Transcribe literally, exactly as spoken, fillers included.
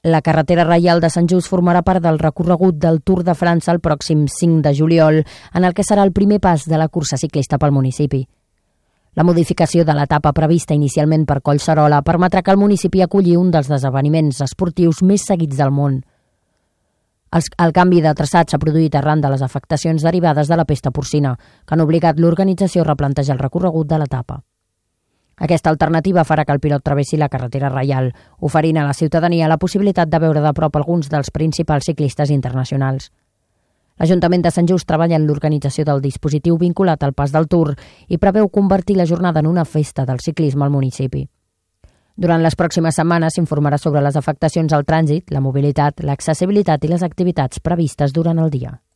La carretera reial de Sant Just formarà part del recorregut del Tour de França el pròxim cinc de juliol, en el que serà el primer pas de la cursa ciclista pel municipi. La modificació de l'etapa prevista inicialment per Collserola permetrà que el municipi aculli un dels esdeveniments esportius més seguits del món. El, el canvi de traçat s'ha produït arran de les afectacions derivades de la pesta porcina, que han obligat l'organització a replantejar el recorregut de l'etapa. Aquesta alternativa farà que el pilot travessi la carretera reial, oferint a la ciutadania la possibilitat de veure de prop alguns dels principals ciclistes internacionals. L'Ajuntament de Sant Just treballa en l'organització del dispositiu vinculat al pas del Tour i preveu convertir la jornada en una festa del ciclisme al municipi. Durant les pròximes setmanes s'informarà sobre les afectacions al trànsit, la mobilitat, l'accessibilitat i les activitats previstes durant el dia.